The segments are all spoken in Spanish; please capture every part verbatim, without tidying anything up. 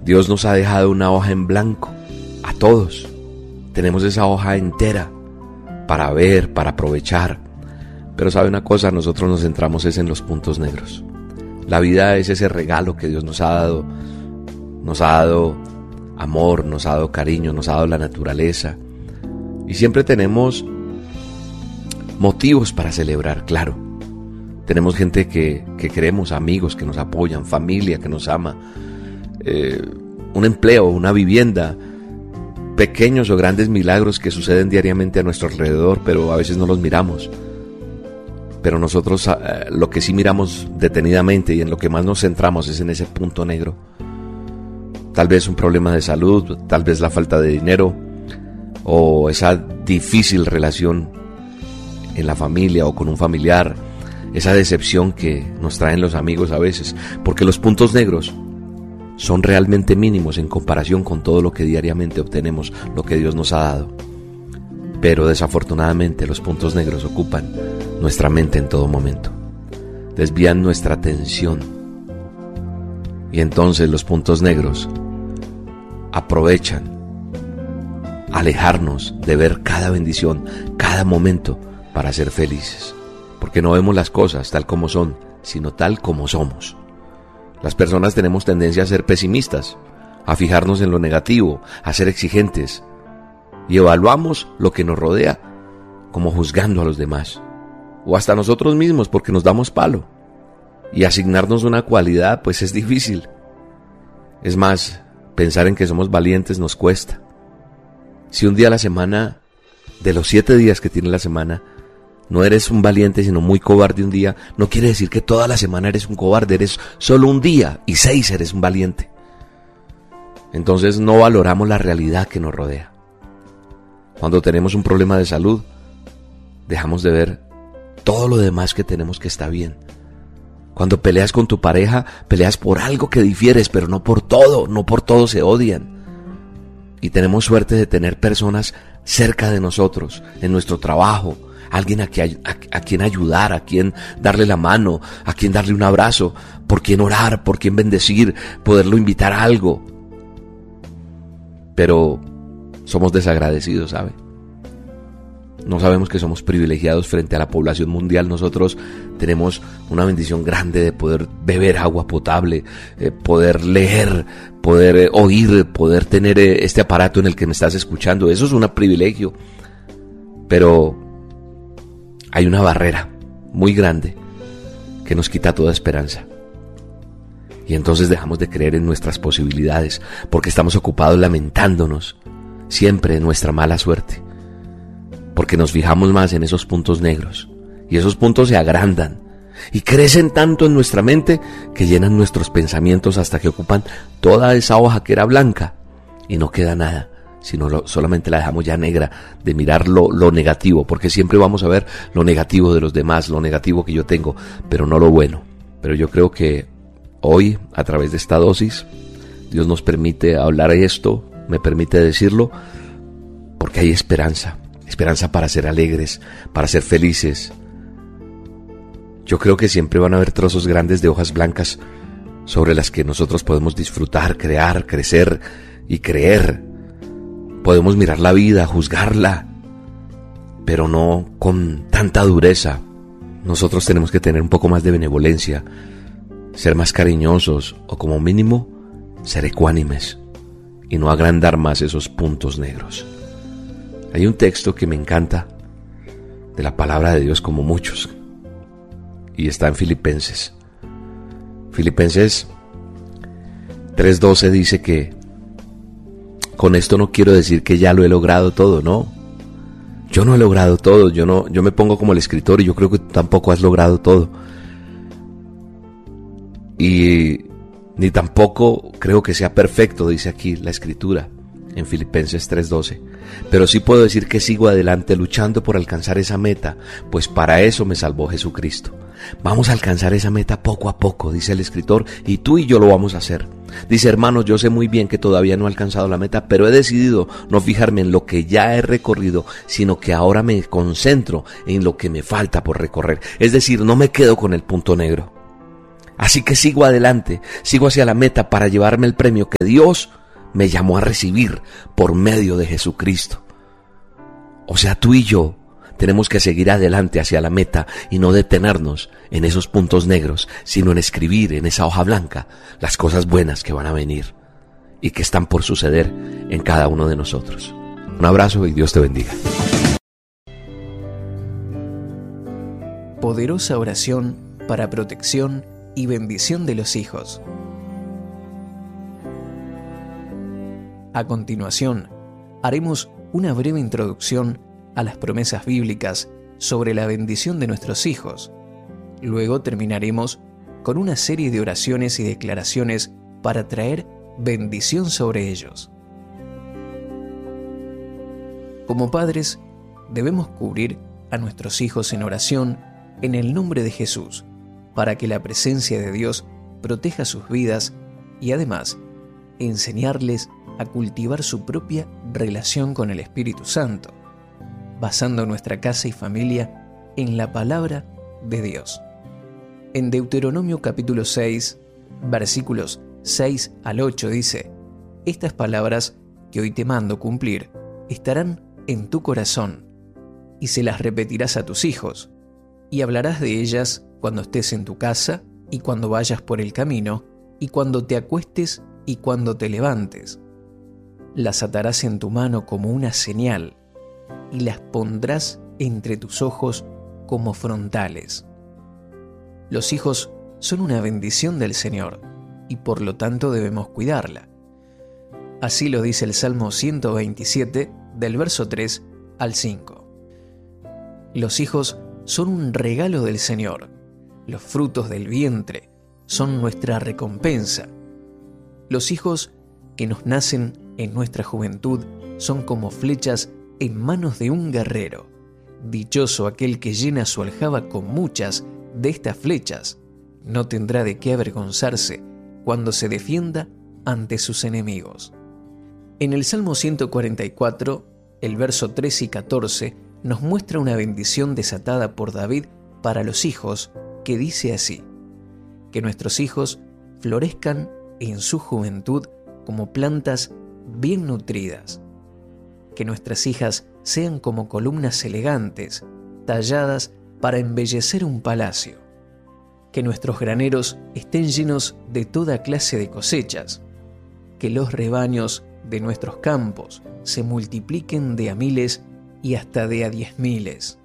Dios nos ha dejado una hoja en blanco, a todos. Tenemos esa hoja entera para ver, para aprovechar. Pero sabe una cosa, nosotros nos centramos es en los puntos negros. La vida es ese regalo que Dios nos ha dado. Nos ha dado amor, nos ha dado cariño, nos ha dado la naturaleza. Y siempre tenemos motivos para celebrar, claro. Tenemos gente que, que queremos, amigos que nos apoyan, familia que nos ama, eh, un empleo, una vivienda, pequeños o grandes milagros que suceden diariamente a nuestro alrededor, pero a veces no los miramos. Pero nosotros eh, lo que sí miramos detenidamente y en lo que más nos centramos es en ese punto negro. Tal vez un problema de salud, tal vez la falta de dinero o esa difícil relación en la familia o con un familiar, esa decepción que nos traen los amigos a veces, porque los puntos negros son realmente mínimos en comparación con todo lo que diariamente obtenemos, lo que Dios nos ha dado. Pero desafortunadamente los puntos negros ocupan nuestra mente en todo momento, desvían nuestra atención, y entonces los puntos negros aprovechan alejarnos de ver cada bendición, cada momento, para ser felices, porque no vemos las cosas tal como son, sino tal como somos. Las personas tenemos tendencia a ser pesimistas, a fijarnos en lo negativo, a ser exigentes, y evaluamos lo que nos rodea como juzgando a los demás, o hasta nosotros mismos, porque nos damos palo, y asignarnos una cualidad pues es difícil. Es más, pensar en que somos valientes nos cuesta. Si un día a la semana, de los siete días que tiene la semana, no eres un valiente sino muy cobarde un día, no quiere decir que toda la semana eres un cobarde, eres solo un día y seis eres un valiente. Entonces no valoramos la realidad que nos rodea. Cuando tenemos un problema de salud, dejamos de ver todo lo demás que tenemos que está bien. Cuando peleas con tu pareja, peleas por algo que difieres, pero no por todo, no por todo se odian. Y tenemos suerte de tener personas cerca de nosotros, en nuestro trabajo, alguien a quien, a, a quien ayudar, a quien darle la mano, a quien darle un abrazo, por quien orar, por quien bendecir, poderlo invitar a algo. Pero somos desagradecidos, ¿sabe? No sabemos que somos privilegiados frente a la población mundial. Nosotros tenemos una bendición grande de poder beber agua potable, eh, poder leer, poder eh, oír, poder tener eh, este aparato en el que me estás escuchando. Eso es un privilegio. Pero hay una barrera muy grande que nos quita toda esperanza. Y entonces dejamos de creer en nuestras posibilidades porque estamos ocupados lamentándonos siempre de nuestra mala suerte. Porque nos fijamos más en esos puntos negros, y esos puntos se agrandan y crecen tanto en nuestra mente que llenan nuestros pensamientos hasta que ocupan toda esa hoja que era blanca y no queda nada, sino lo, solamente la dejamos ya negra de mirar lo, lo negativo, porque siempre vamos a ver lo negativo de los demás, lo negativo que yo tengo, pero no lo bueno. Pero yo creo que hoy, a través de esta dosis, Dios nos permite hablar esto, me permite decirlo, porque hay esperanza. Esperanza para ser alegres, para ser felices. Yo creo que siempre van a haber trozos grandes de hojas blancas sobre las que nosotros podemos disfrutar, crear, crecer y creer. Podemos mirar la vida, juzgarla, pero no con tanta dureza. Nosotros tenemos que tener un poco más de benevolencia, ser más cariñosos o como mínimo ser ecuánimes y no agrandar más esos puntos negros. Hay un texto que me encanta de la palabra de Dios como muchos y está en Filipenses. Filipenses tres doce dice que con esto no quiero decir que ya lo he logrado todo, no. Yo no he logrado todo, yo no, yo me pongo como el escritor y yo creo que tú tampoco has logrado todo. Y ni tampoco creo que sea perfecto, dice aquí la escritura en Filipenses tres doce. Pero sí puedo decir que sigo adelante luchando por alcanzar esa meta, pues para eso me salvó Jesucristo. Vamos a alcanzar esa meta poco a poco, dice el escritor, y tú y yo lo vamos a hacer. Dice, hermanos, yo sé muy bien que todavía no he alcanzado la meta, pero he decidido no fijarme en lo que ya he recorrido, sino que ahora me concentro en lo que me falta por recorrer. Es decir, no me quedo con el punto negro. Así que sigo adelante, sigo hacia la meta para llevarme el premio que Dios me llamó a recibir por medio de Jesucristo. O sea, tú y yo tenemos que seguir adelante hacia la meta y no detenernos en esos puntos negros, sino en escribir en esa hoja blanca las cosas buenas que van a venir y que están por suceder en cada uno de nosotros. Un abrazo y Dios te bendiga. Poderosa oración para protección y bendición de los hijos. A continuación, haremos una breve introducción a las promesas bíblicas sobre la bendición de nuestros hijos. Luego terminaremos con una serie de oraciones y declaraciones para traer bendición sobre ellos. Como padres, debemos cubrir a nuestros hijos en oración en el nombre de Jesús, para que la presencia de Dios proteja sus vidas y además enseñarles a cultivar su propia relación con el Espíritu Santo, basando nuestra casa y familia en la palabra de Dios. En Deuteronomio capítulo seis, versículos seis al ocho dice: estas palabras que hoy te mando cumplir estarán en tu corazón, y se las repetirás a tus hijos, y hablarás de ellas cuando estés en tu casa, y cuando vayas por el camino, y cuando te acuestes y cuando te levantes. Las atarás en tu mano como una señal, y las pondrás entre tus ojos como frontales. Los hijos son una bendición del Señor, y por lo tanto debemos cuidarla. Así lo dice el Salmo ciento veintisiete, del verso tres al cinco. Los hijos son un regalo del Señor. Los frutos del vientre son nuestra recompensa. Los hijos que nos nacen en nuestra juventud son como flechas en manos de un guerrero. Dichoso aquel que llena su aljaba con muchas de estas flechas. No tendrá de qué avergonzarse cuando se defienda ante sus enemigos. En el Salmo ciento cuarenta y cuatro, el verso tres y catorce, nos muestra una bendición desatada por David para los hijos, que dice así: que nuestros hijos florezcan en su juventud como plantas bien nutridas, que nuestras hijas sean como columnas elegantes, talladas para embellecer un palacio, que nuestros graneros estén llenos de toda clase de cosechas, que los rebaños de nuestros campos se multipliquen de a miles y hasta de a diez miles.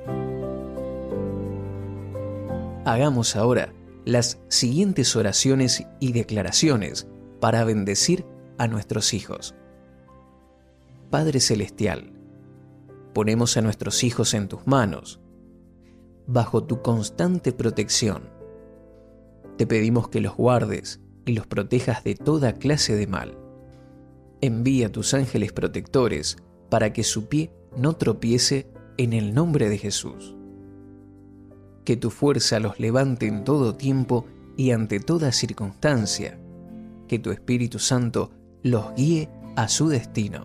Hagamos ahora las siguientes oraciones y declaraciones para bendecir a nuestros hijos. Padre Celestial, ponemos a nuestros hijos en tus manos, bajo tu constante protección. Te pedimos que los guardes y los protejas de toda clase de mal. Envía tus ángeles protectores para que su pie no tropiece en el nombre de Jesús. Que tu fuerza los levante en todo tiempo y ante toda circunstancia. Que tu Espíritu Santo los guíe a su destino.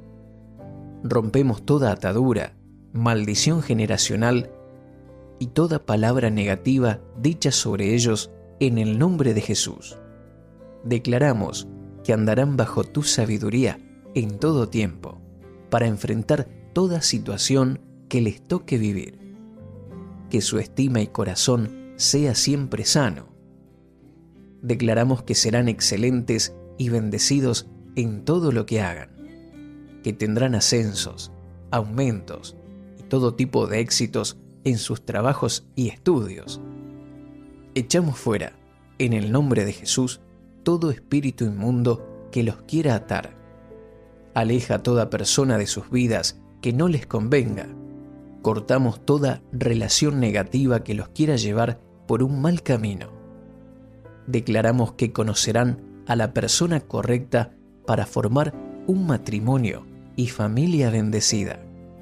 Rompemos toda atadura, maldición generacional y toda palabra negativa dicha sobre ellos en el nombre de Jesús. Declaramos que andarán bajo tu sabiduría en todo tiempo, para enfrentar toda situación que les toque vivir. Que su estima y corazón sea siempre sano. Declaramos que serán excelentes y bendecidos en todo lo que hagan, que tendrán ascensos, aumentos y todo tipo de éxitos en sus trabajos y estudios. Echamos fuera, en el nombre de Jesús, todo espíritu inmundo que los quiera atar. Aleja a toda persona de sus vidas que no les convenga. Cortamos toda relación negativa que los quiera llevar por un mal camino. Declaramos que conocerán a la persona correcta para formar un matrimonio y familia bendecida.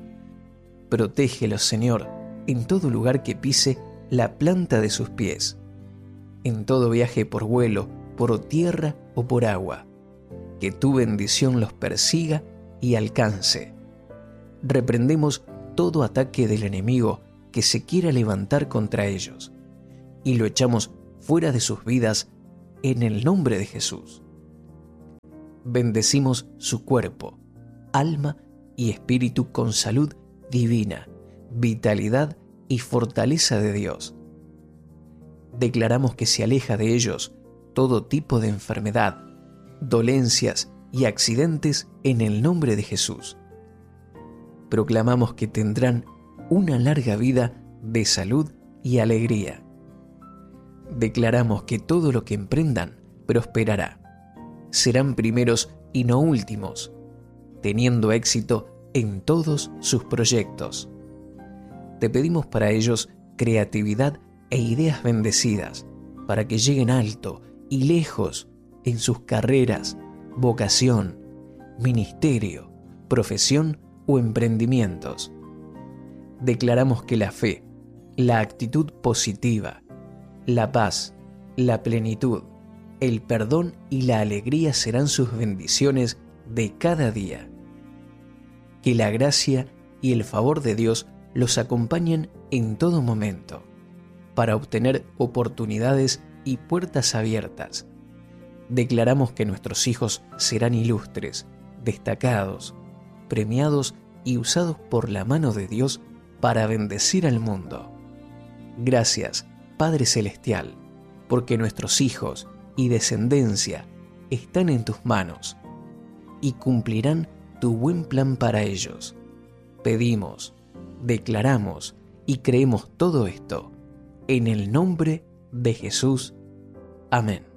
Protégelos, Señor, en todo lugar que pise la planta de sus pies, en todo viaje por vuelo, por tierra o por agua. Que tu bendición los persiga y alcance. Reprendemos todo ataque del enemigo que se quiera levantar contra ellos y lo echamos fuera de sus vidas en el nombre de Jesús. Bendecimos su cuerpo, alma y espíritu con salud divina, vitalidad y fortaleza de Dios. Declaramos que se aleja de ellos todo tipo de enfermedad, dolencias y accidentes en el nombre de Jesús. Proclamamos que tendrán una larga vida de salud y alegría. Declaramos que todo lo que emprendan prosperará. Serán primeros y no últimos, teniendo éxito en todos sus proyectos. Te pedimos para ellos creatividad e ideas bendecidas, para que lleguen alto y lejos en sus carreras, vocación, ministerio, profesión o emprendimientos. Declaramos que la fe, la actitud positiva, la paz, la plenitud, el perdón y la alegría serán sus bendiciones de cada día. Que la gracia y el favor de Dios los acompañen en todo momento, para obtener oportunidades y puertas abiertas. Declaramos que nuestros hijos serán ilustres, destacados, premiados y usados por la mano de Dios para bendecir al mundo. Gracias, Padre Celestial, porque nuestros hijos y descendencia están en tus manos y cumplirán tu buen plan para ellos. Pedimos, declaramos y creemos todo esto en el nombre de Jesús. Amén.